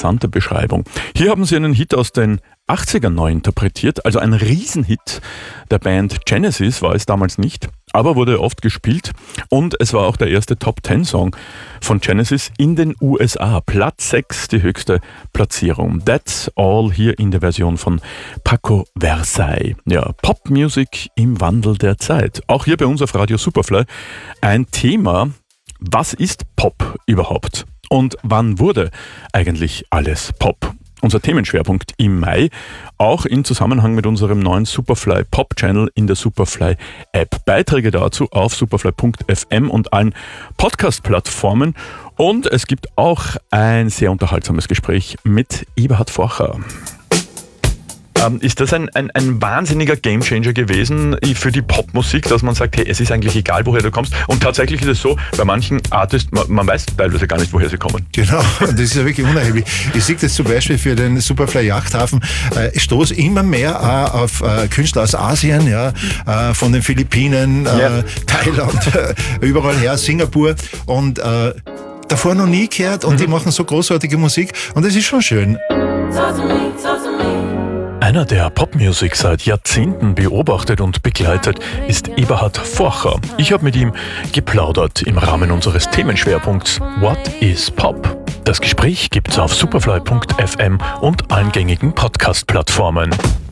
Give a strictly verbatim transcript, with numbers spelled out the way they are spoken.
interessante Beschreibung. Hier haben sie einen Hit aus den achtzigern neu interpretiert, also ein Riesenhit der Band Genesis war es damals nicht, aber wurde oft gespielt und es war auch der erste Top-Ten-Song von Genesis in den U S A. Platz sechs, die höchste Platzierung. That's All hier in der Version von Paco Versailles. Ja, Popmusik im Wandel der Zeit. Auch hier bei uns auf Radio Superfly ein Thema, was ist Pop überhaupt? Und wann wurde eigentlich alles Pop? Unser Themenschwerpunkt im Mai, auch in Zusammenhang mit unserem neuen Superfly Pop Channel in der Superfly App. Beiträge dazu auf superfly punkt f m und allen Podcast-Plattformen. Und es gibt auch ein sehr unterhaltsames Gespräch mit Eberhard Forcher. Ähm, ist das ein, ein, ein wahnsinniger Gamechanger gewesen für die Popmusik, dass man sagt, hey, es ist eigentlich egal, woher du kommst? Und tatsächlich ist es so, bei manchen Artists, man, man weiß teilweise gar nicht, woher sie kommen. Genau, das ist ja wirklich unerheblich. Ich sehe das zum Beispiel für den Superfly Yachthafen. Ich stoße immer mehr auf Künstler aus Asien, ja, von den Philippinen, ja. Thailand, überall her, Singapur und äh, davor noch nie gehört und mhm. die machen so großartige Musik und das ist schon schön. Einer, der Popmusik seit Jahrzehnten beobachtet und begleitet, ist Eberhard Forcher. Ich habe mit ihm geplaudert im Rahmen unseres Themenschwerpunkts What is Pop? Das Gespräch gibt's auf superfly punkt f m und allen gängigen Podcast-Plattformen.